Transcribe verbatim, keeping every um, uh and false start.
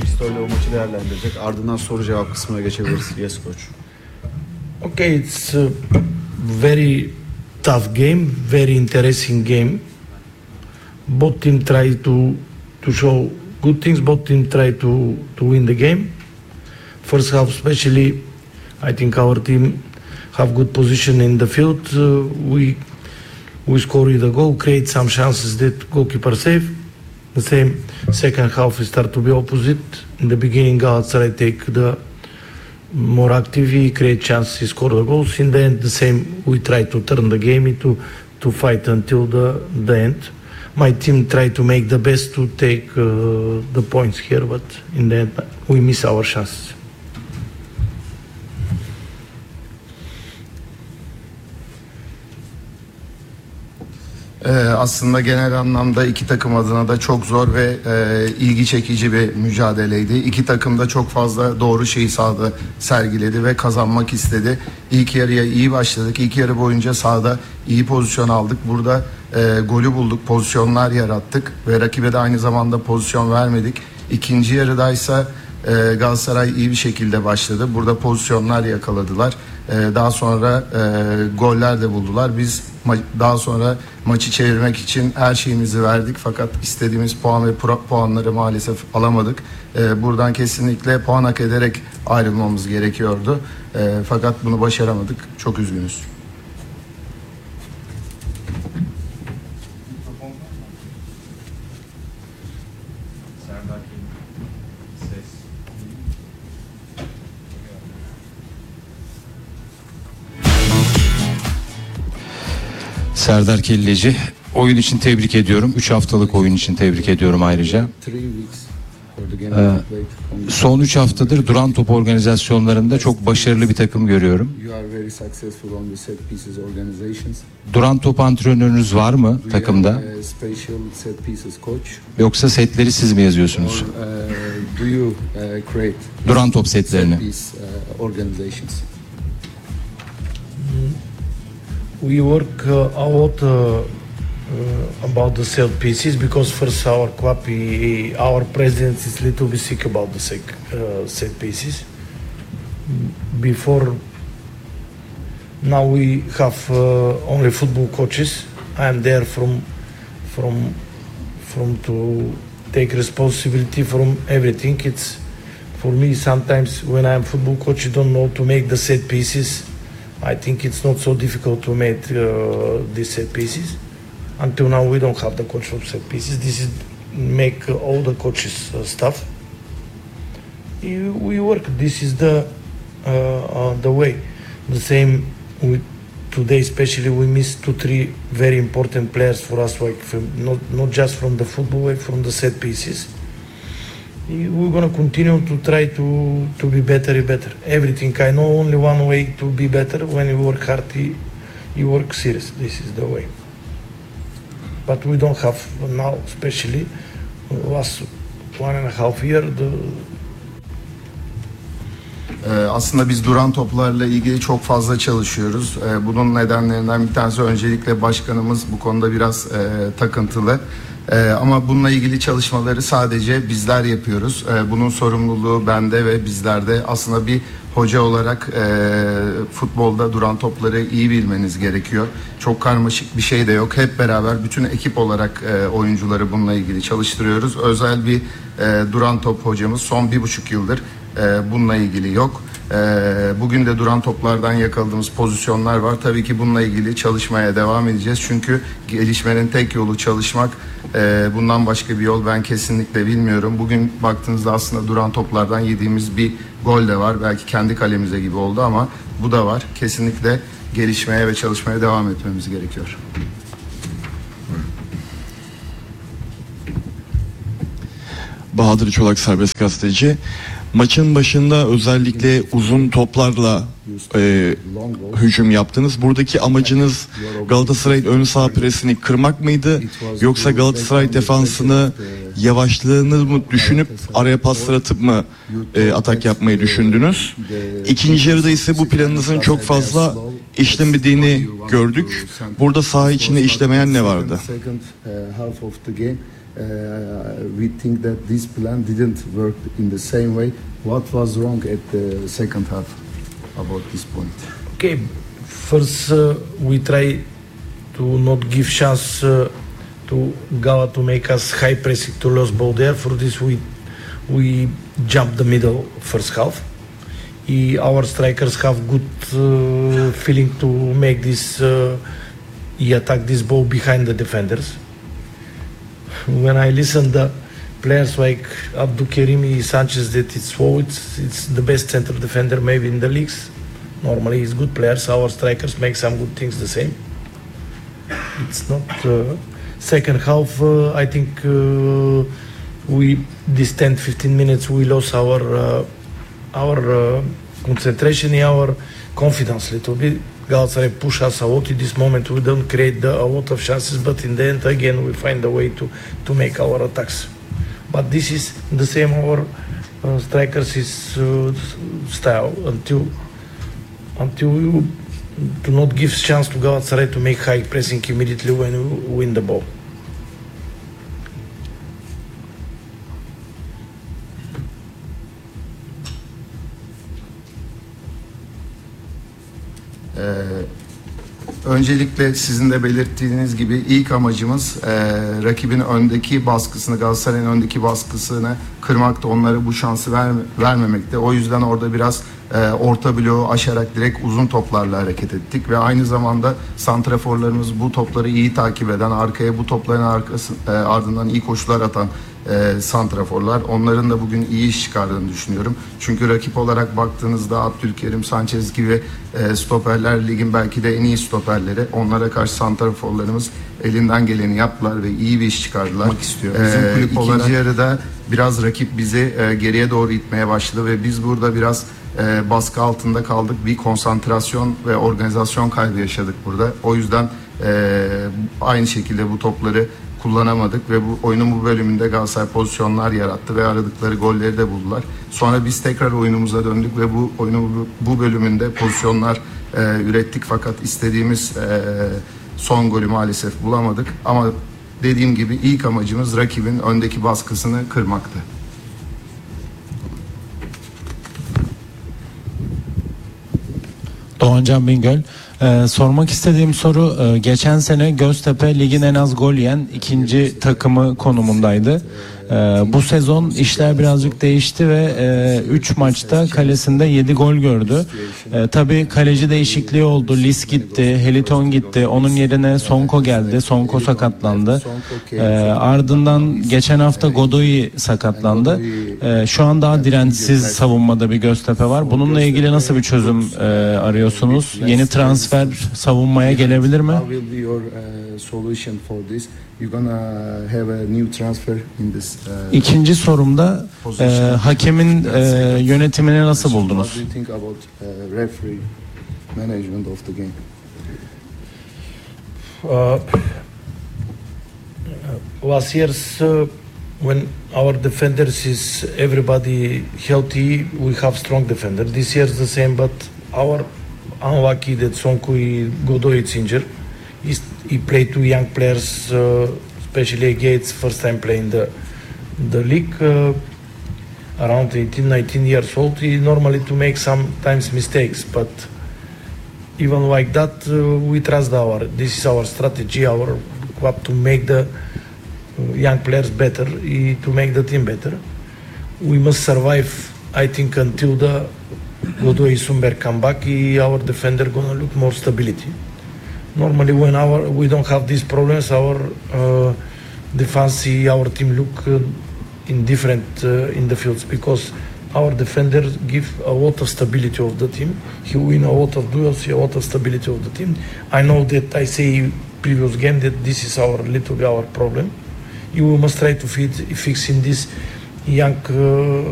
pistolü o maçı değerlendirecek. Ardından soru cevap kısmına geçebiliriz. Yes coach. Okay, it's a very tough game, very interesting game. Both team try to to show good things. Both team try to to win the game. First half, especially, I think our team have good position in the field. Uh, we we score with a goal, create some chances that goalkeeper save. The same second half we start to be opposite. In the beginning, Galatasaray take the more active, create chances, score the goals. In the end, the same, we try to turn the game into to fight until the the end. My team try to make the best to take uh, the points here, but in the end, we miss our chances. Ee, aslında genel anlamda iki takım adına da çok zor ve e, ilgi çekici bir mücadeleydi. İki takım da çok fazla doğru şeyi sahada sergiledi ve kazanmak istedi. İlk yarıya iyi başladık. İlk yarı boyunca sahada iyi pozisyon aldık. Burada e, golü bulduk, pozisyonlar yarattık ve rakibe de aynı zamanda pozisyon vermedik. İkinci yarıdaysa e, Galatasaray iyi bir şekilde başladı. Burada pozisyonlar yakaladılar. E, daha sonra e, goller de buldular. Biz ma- daha sonra maçı çevirmek için her şeyimizi verdik fakat istediğimiz puan ve pro- puanları maalesef alamadık. E, buradan kesinlikle puan hak ederek ayrılmamız gerekiyordu. E, fakat bunu başaramadık. Çok üzgünüz. Serdar Kelleci, oyun için tebrik ediyorum. üç haftalık oyun için tebrik ediyorum ayrıca. Ee, son üç haftadır duran top organizasyonlarında çok başarılı bir takım görüyorum. Duran top antrenörünüz var mı takımda? Yoksa setleri siz mi yazıyorsunuz? Duran top setlerini. We work uh, a lot uh, uh, about the set pieces because first our club, he, our president is little bit sick about the set, uh, set pieces. Before now we have uh, only football coaches. I am there from from from to take responsibility from everything. It's for me sometimes when I am football coach, you don't know to make the set pieces. I think it's not so difficult to make uh, these set pieces. Until now, we don't have the coach of set pieces. This is make uh, all the coaches uh, stuff. You, we work. This is the uh, uh, the way. The same with today, especially we missed two, three very important players for us. Like from, not not just from the football way, from the set pieces. We're gonna continue to try to to be better and better. Everything I know only one way to be better. When you work hard, you, you work serious. This is the way. But we don't have now, especially last one and a half year. The Ee, aslında biz duran toplarla ilgili çok fazla çalışıyoruz. Ee, bunun nedenlerinden bir tanesi öncelikle başkanımız bu konuda biraz e, takıntılı. Ee, ama bununla ilgili çalışmaları sadece bizler yapıyoruz. Ee, bunun sorumluluğu bende ve bizlerde. Aslında bir hoca olarak e, futbolda duran topları iyi bilmeniz gerekiyor. Çok karmaşık bir şey de yok. Hep beraber bütün ekip olarak e, oyuncuları bununla ilgili çalıştırıyoruz. Özel bir e, duran top hocamız son bir buçuk yıldır e, bununla ilgili yok. E, bugün de duran toplardan yakaladığımız pozisyonlar var. Tabii ki bununla ilgili çalışmaya devam edeceğiz. Çünkü gelişmenin tek yolu çalışmak. E, bundan başka bir yol ben kesinlikle bilmiyorum. Bugün baktığınızda aslında duran toplardan yediğimiz bir gol de var. Belki kendi kalemize gibi oldu ama bu da var. Kesinlikle gelişmeye ve çalışmaya devam etmemiz gerekiyor. Bahadır Çolak, serbest gazeteci. Maçın başında özellikle uzun toplarla e, hücum yaptınız. Buradaki amacınız Galatasaray'ın ön saha presini kırmak mıydı? Yoksa Galatasaray defansını yavaşlığını mı düşünüp araya paslar atıp mı e, atak yapmayı düşündünüz? İkinci yarıda ise bu planınızın çok fazla işlemediğini gördük. Burada saha içinde işlemeyen ne vardı? we think that this plan didn't work in the same way. What was wrong at the second half about this point? Okay, first uh, we try to not give chance uh, to Gala to make us high pressing to lose ball there. For this we we jump the middle first half. I, our strikers have good uh, feeling to make this uh, he attack this ball behind the defenders. When I listen the players like Abdulkerimi, Sanchez, that it's oh, it's it's the best center defender maybe in the leagues. Normally he's good players. Our strikers make some good things the same. It's not uh, second half. Uh, I think uh, we this ten fifteen minutes we lost our uh, our uh, concentration, our confidence a little bit. Galatasaray push us a lot. In this moment we don't create the, a lot of chances, but in the end again we find a way to to make our attacks. But this is the same our uh, strikers is uh, style until until we do not give chance to Galatasaray to make high pressing immediately when we win the ball. Ee, öncelikle sizin de belirttiğiniz gibi ilk amacımız e, rakibin öndeki baskısını, Galatasaray'ın öndeki baskısını kırmakta, onlara bu şansı ver, vermemekte. O yüzden orada biraz e, orta bloğu aşarak direkt uzun toplarla hareket ettik ve aynı zamanda santraforlarımız bu topları iyi takip eden, arkaya bu topların arkası, e, ardından iyi koşular atan e, santraforlar. Onların da bugün iyi iş çıkardığını düşünüyorum. Çünkü rakip olarak baktığınızda Abdülkerim, Sanchez gibi e, stoperler ligin belki de en iyi stoperleri. Onlara karşı santraforlarımız elinden geleni yaptılar ve iyi bir iş çıkardılar. istiyor. Bizim Ee, kulüp ikinci olarak yarıda biraz rakip bizi e, geriye doğru itmeye başladı ve biz burada biraz e, baskı altında kaldık. Bir konsantrasyon ve organizasyon kaybı yaşadık burada. O yüzden e, aynı şekilde bu topları kullanamadık ve bu oyunun bu bölümünde Galatasaray pozisyonlar yarattı ve aradıkları golleri de buldular. Sonra biz tekrar oyunumuza döndük ve bu oyunun bu bölümünde pozisyonlar e, ürettik fakat istediğimiz e, son golü maalesef bulamadık. Ama dediğim gibi ilk amacımız rakibin öndeki baskısını kırmaktı. Doğancan Bingöl. Ee, sormak istediğim soru, e, geçen sene Göztepe ligin en az gol yiyen ikinci takımı konumundaydı. Ee, bu sezon işler birazcık değişti ve üç maçta kalesinde yedi gol gördü. Ee, tabii kaleci değişikliği oldu. Lis gitti, Heliton gitti. Onun yerine Sonko geldi. Sonko sakatlandı. Ee, ardından geçen hafta Godoy sakatlandı. Ee, şu an daha dirençsiz savunmada bir Göztepe var. Bununla ilgili nasıl bir çözüm e, arıyorsunuz? Yeni transfer savunmaya gelebilir mi? How will be your uh, solution for this? You're gonna have a new transfer in this. Uh, İkinci sorumda e, hakemin e, yönetimini nasıl buldunuz? What do you think about uh, referee management of the game? Uh, last years uh, when our defenders is everybody healthy, we have strong defender. This year's the same, but our unlucky that Sonko Godoy is injured. He's, he played two young players, uh, especially Gates, first time playing the the league, uh, around eighteen, nineteen years old. He normally to make sometimes mistakes, but even like that, uh, we trust our. This is our strategy, our club to make the young players better, to make the team better. We must survive, I think, until the Godoy Sumber come back. Our defender gonna look more stability. Normally, when our we don't have these problems, our uh, defense, our team look uh, in different uh, in the fields because our defender give a lot of stability of the team. He win a lot of duels, a lot of stability of the team. I know that I say previous game that this is our little bit our problem. You must try to feed, fix in this young uh,